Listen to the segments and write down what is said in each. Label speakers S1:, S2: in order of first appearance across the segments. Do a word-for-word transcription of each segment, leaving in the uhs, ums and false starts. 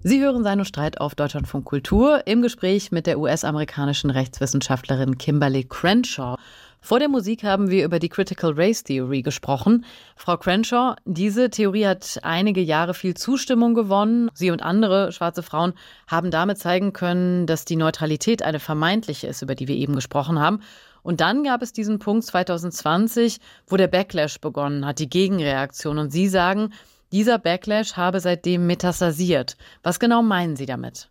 S1: Sie hören Sein und Streit auf Deutschlandfunk Kultur im Gespräch mit der U S-amerikanischen Rechtswissenschaftlerin Kimberlé Crenshaw. Vor der Musik haben wir über die Critical Race Theory gesprochen. Frau Crenshaw, diese Theorie hat einige Jahre viel Zustimmung gewonnen. Sie und andere schwarze Frauen haben damit zeigen können, dass die Neutralität eine vermeintliche ist, über die wir eben gesprochen haben. Und dann gab es diesen Punkt zwanzig zwanzig, wo der Backlash begonnen hat, die Gegenreaktion. Und Sie sagen, dieser Backlash habe seitdem metastasiert. Was genau meinen Sie damit?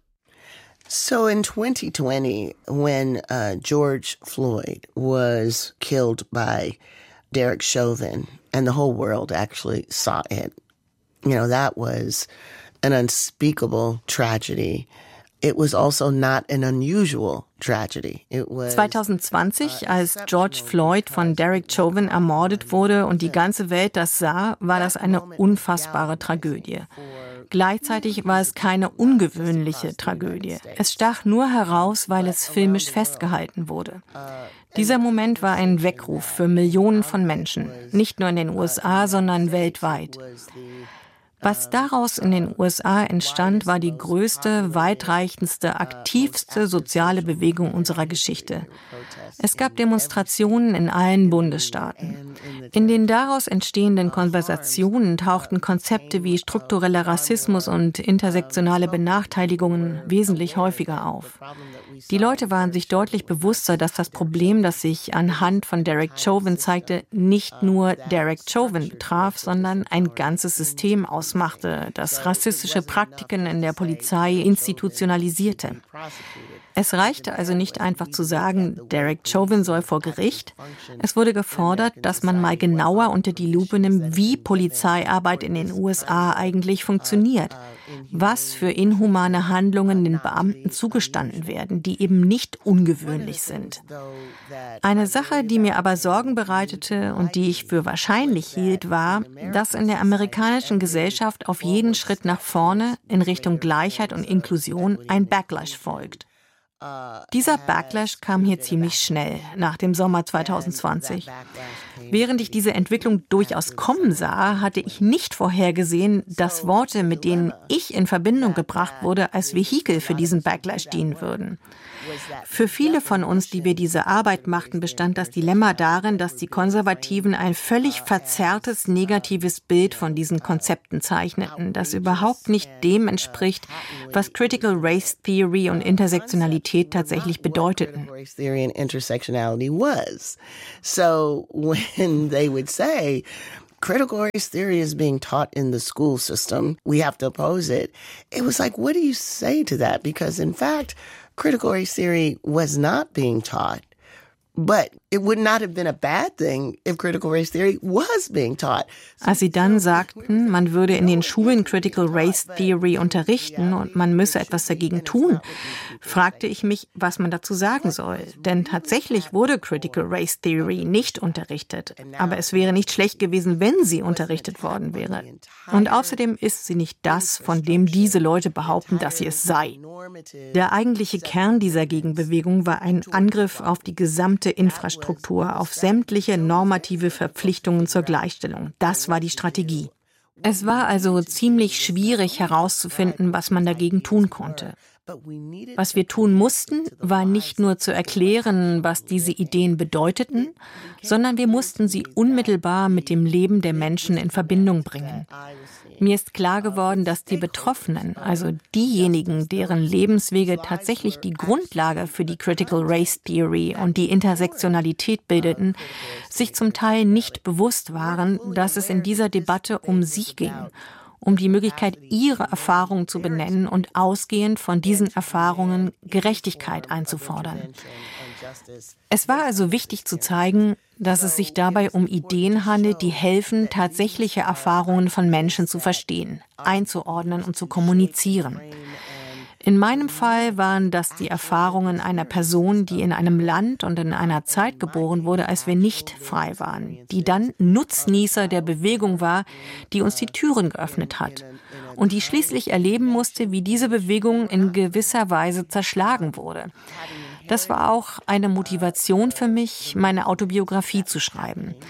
S2: So in twenty twenty, when uh, George Floyd was killed by Derek Chauvin, and the whole world actually saw it, you know, that was an unspeakable tragedy. It was also not an unusual tragedy. It was
S3: zwanzig zwanzig, als George Floyd von Derek Chauvin ermordet wurde und die ganze Welt das sah, war das eine unfassbare Tragödie. Gleichzeitig war es keine ungewöhnliche Tragödie. Es stach nur heraus, weil es filmisch festgehalten wurde. Dieser Moment war ein Weckruf für Millionen von Menschen, nicht nur in den U S A, sondern weltweit. Was daraus in den U S A entstand, war die größte, weitreichendste, aktivste soziale Bewegung unserer Geschichte. Es gab Demonstrationen in allen Bundesstaaten. In den daraus entstehenden Konversationen tauchten Konzepte wie struktureller Rassismus und intersektionale Benachteiligungen wesentlich häufiger auf. Die Leute waren sich deutlich bewusster, dass das Problem, das sich anhand von Derek Chauvin zeigte, nicht nur Derek Chauvin betraf, sondern ein ganzes System ausmachte, das rassistische Praktiken in der Polizei institutionalisierte. Es reichte also nicht einfach zu sagen, Derek Chauvin soll vor Gericht. Es wurde gefordert, dass man mal genauer unter die Lupe nimmt, wie Polizeiarbeit in den U S A eigentlich funktioniert. Was für inhumane Handlungen den Beamten zugestanden werden, die eben nicht ungewöhnlich sind. Eine Sache, die mir aber Sorgen bereitete und die ich für wahrscheinlich hielt, war, dass in der amerikanischen Gesellschaft auf jeden Schritt nach vorne in Richtung Gleichheit und Inklusion ein Backlash folgt. Dieser Backlash kam hier ziemlich schnell, nach dem Sommer zwanzig zwanzig. Während ich diese Entwicklung durchaus kommen sah, hatte ich nicht vorhergesehen, dass Worte, mit denen ich in Verbindung gebracht wurde, als Vehikel für diesen Backlash dienen würden. Für viele von uns, die wir diese Arbeit machten, bestand das Dilemma darin, dass die Konservativen ein völlig verzerrtes, negatives Bild von diesen Konzepten zeichneten, das überhaupt nicht dem entspricht, was Critical Race Theory und Intersektionalität tatsächlich bedeuteten.
S2: So when they would say, critical race theory is being taught in the school system, we have to oppose it, it was like, what do you say to that? Because in fact, critical race theory was not being taught. But it would not have been a bad thing if critical race theory was being taught.
S3: Als sie dann sagten, man würde in den Schulen Critical Race Theory unterrichten und man müsse etwas dagegen tun, fragte ich mich, was man dazu sagen soll. Denn tatsächlich wurde Critical Race Theory nicht unterrichtet. Aber es wäre nicht schlecht gewesen, wenn sie unterrichtet worden wäre. Und außerdem ist sie nicht das, von dem diese Leute behaupten, dass sie es sei. Der eigentliche Kern dieser Gegenbewegung war ein Angriff auf die gesamte Infrastruktur, auf sämtliche normative Verpflichtungen zur Gleichstellung. Das war die Strategie. Es war also ziemlich schwierig herauszufinden, was man dagegen tun konnte. Was wir tun mussten, war nicht nur zu erklären, was diese Ideen bedeuteten, sondern wir mussten sie unmittelbar mit dem Leben der Menschen in Verbindung bringen. Mir ist klar geworden, dass die Betroffenen, also diejenigen, deren Lebenswege tatsächlich die Grundlage für die Critical Race Theory und die Intersektionalität bildeten, sich zum Teil nicht bewusst waren, dass es in dieser Debatte um sie ging, um die Möglichkeit, ihre Erfahrungen zu benennen und ausgehend von diesen Erfahrungen Gerechtigkeit einzufordern. Es war also wichtig zu zeigen, dass es sich dabei um Ideen handelt, die helfen, tatsächliche Erfahrungen von Menschen zu verstehen, einzuordnen und zu kommunizieren. In meinem Fall waren das die Erfahrungen einer Person, die in einem Land und in einer Zeit geboren wurde, als wir nicht frei waren, die dann Nutznießer der Bewegung war, die uns die Türen geöffnet hat und die schließlich erleben musste, wie diese Bewegung in gewisser Weise zerschlagen wurde. Das war auch eine Motivation für mich, meine Autobiografie zu schreiben.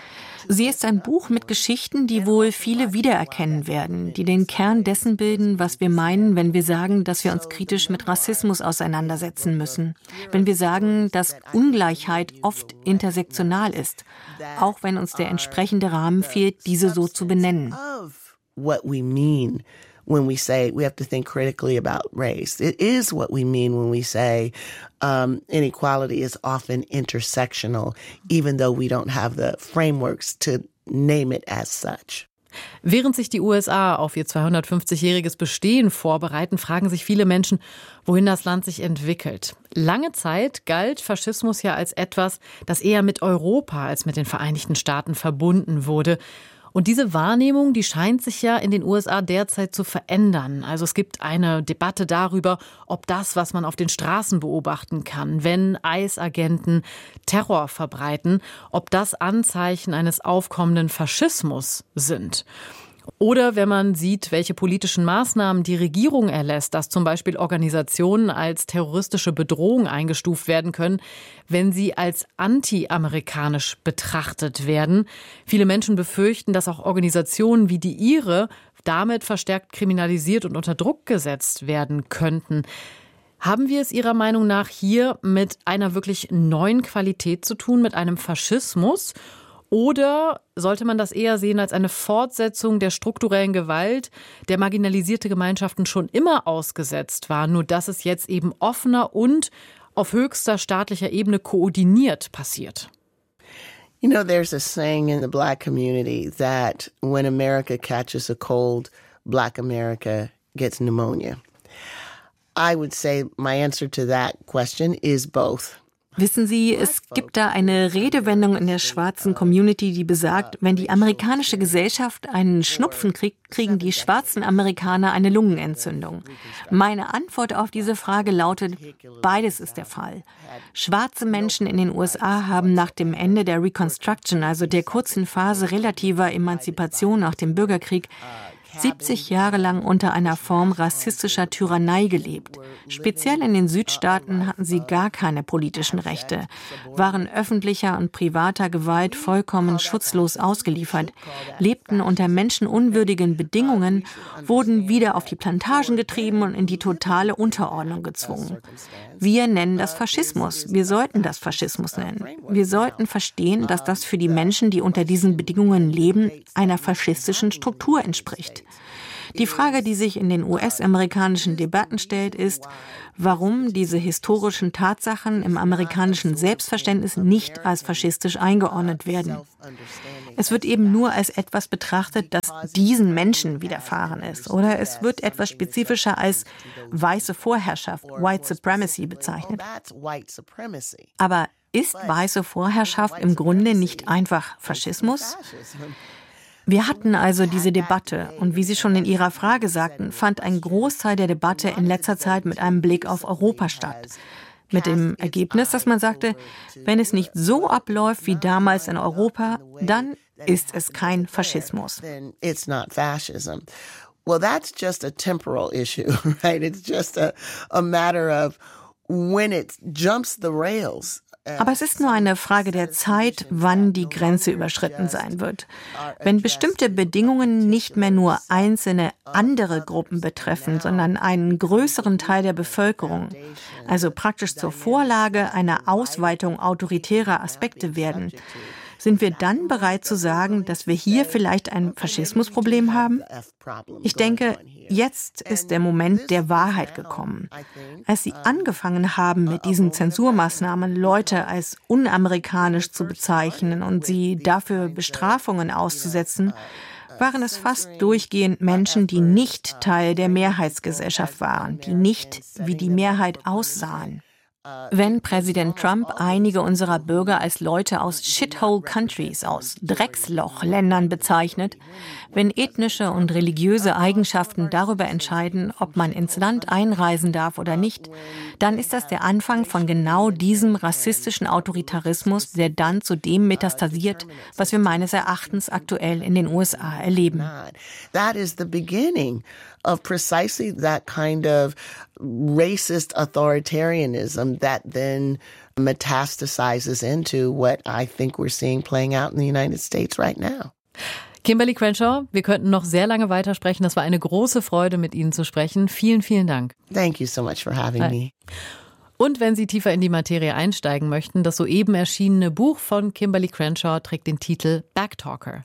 S3: Sie ist ein Buch mit Geschichten, die wohl viele wiedererkennen werden, die den Kern dessen bilden, was wir meinen, wenn wir sagen, dass wir uns kritisch mit Rassismus auseinandersetzen müssen. Wenn wir sagen, dass Ungleichheit oft intersektional ist, auch wenn uns der entsprechende Rahmen fehlt, diese so zu benennen.
S2: What we mean when we say we have to think critically about race. It is what we mean when we say um, inequality is often intersectional, even though we don't have the frameworks to name it as such.
S1: Während sich die U S A auf ihr zweihundertfünfzigjähriges Bestehen vorbereiten, fragen sich viele Menschen, wohin das Land sich entwickelt. Lange Zeit galt Faschismus ja als etwas, das eher mit Europa als mit den Vereinigten Staaten verbunden wurde. Und diese Wahrnehmung, die scheint sich ja in den U S A derzeit zu verändern. Also es gibt eine Debatte darüber, ob das, was man auf den Straßen beobachten kann, wenn I C E-Agenten Terror verbreiten, ob das Anzeichen eines aufkommenden Faschismus sind. Oder wenn man sieht, welche politischen Maßnahmen die Regierung erlässt, dass zum Beispiel Organisationen als terroristische Bedrohung eingestuft werden können, wenn sie als anti-amerikanisch betrachtet werden. Viele Menschen befürchten, dass auch Organisationen wie die ihre damit verstärkt kriminalisiert und unter Druck gesetzt werden könnten. Haben wir es Ihrer Meinung nach hier mit einer wirklich neuen Qualität zu tun, mit einem Faschismus? Oder sollte man das eher sehen als eine Fortsetzung der strukturellen Gewalt, der marginalisierte Gemeinschaften schon immer ausgesetzt waren, nur dass es jetzt eben offener und auf höchster staatlicher Ebene koordiniert passiert?
S2: You know, there's a saying in the Black community that when America catches a cold, Black America gets pneumonia. I would say my answer to that question is both.
S3: Wissen Sie, es gibt da eine Redewendung in der schwarzen Community, die besagt, wenn die amerikanische Gesellschaft einen Schnupfen kriegt, kriegen die schwarzen Amerikaner eine Lungenentzündung. Meine Antwort auf diese Frage lautet, beides ist der Fall. Schwarze Menschen in den U S A haben nach dem Ende der Reconstruction, also der kurzen Phase relativer Emanzipation nach dem Bürgerkrieg, siebzig Jahre lang unter einer Form rassistischer Tyrannei gelebt. Speziell in den Südstaaten hatten sie gar keine politischen Rechte, waren öffentlicher und privater Gewalt vollkommen schutzlos ausgeliefert, lebten unter menschenunwürdigen Bedingungen, wurden wieder auf die Plantagen getrieben und in die totale Unterordnung gezwungen. Wir nennen das Faschismus. Wir sollten das Faschismus nennen. Wir sollten verstehen, dass das für die Menschen, die unter diesen Bedingungen leben, einer faschistischen Struktur entspricht. Die Frage, die sich in den U S-amerikanischen Debatten stellt, ist, warum diese historischen Tatsachen im amerikanischen Selbstverständnis nicht als faschistisch eingeordnet werden. Es wird eben nur als etwas betrachtet, das diesen Menschen widerfahren ist. Oder es wird etwas spezifischer als weiße Vorherrschaft, White Supremacy bezeichnet. Aber ist weiße Vorherrschaft im Grunde nicht einfach Faschismus? Wir hatten also diese Debatte und wie Sie schon in Ihrer Frage sagten, fand ein Großteil der Debatte in letzter Zeit mit einem Blick auf Europa statt. Mit dem Ergebnis, dass man sagte, wenn es nicht so abläuft wie damals in Europa, dann ist es kein Faschismus.
S2: Well, that's just a temporal issue, right? It's just a, a matter of when it jumps the rails.
S3: Aber es ist nur eine Frage der Zeit, wann die Grenze überschritten sein wird. Wenn bestimmte Bedingungen nicht mehr nur einzelne andere Gruppen betreffen, sondern einen größeren Teil der Bevölkerung, also praktisch zur Vorlage einer Ausweitung autoritärer Aspekte werden, sind wir dann bereit zu sagen, dass wir hier vielleicht ein Faschismusproblem haben? Ich denke, jetzt ist der Moment der Wahrheit gekommen. Als sie angefangen haben, mit diesen Zensurmaßnahmen Leute als unamerikanisch zu bezeichnen und sie dafür Bestrafungen auszusetzen, waren es fast durchgehend Menschen, die nicht Teil der Mehrheitsgesellschaft waren, die nicht wie die Mehrheit aussahen. Wenn Präsident Trump einige unserer Bürger als Leute aus Shithole Countries, aus Dreckslochländern bezeichnet, wenn ethnische und religiöse Eigenschaften darüber entscheiden, ob man ins Land einreisen darf oder nicht, dann ist das der Anfang von genau diesem rassistischen Autoritarismus, der dann zu dem metastasiert, was wir meines Erachtens aktuell in den U S A erleben.
S2: That is the beginning of precisely that kind of racist authoritarianism that then metastasizes into what I think we're seeing playing out in the United States right now.
S1: Kimberlé Crenshaw, wir könnten noch sehr lange weitersprechen. Das war eine große Freude, mit Ihnen zu sprechen. Vielen, vielen Dank.
S2: Thank you so much for having me.
S1: Und wenn Sie tiefer in die Materie einsteigen möchten, das soeben erschienene Buch von Kimberlé Crenshaw trägt den Titel Backtalker.